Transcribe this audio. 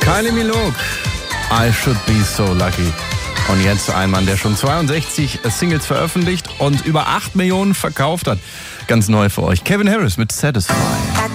Kylie Minogue, I Should Be So Lucky. Und jetzt ein Mann, der schon 62 Singles veröffentlicht und über 8 Millionen verkauft hat. Ganz neu für euch. Calvin Harris mit Satisfy.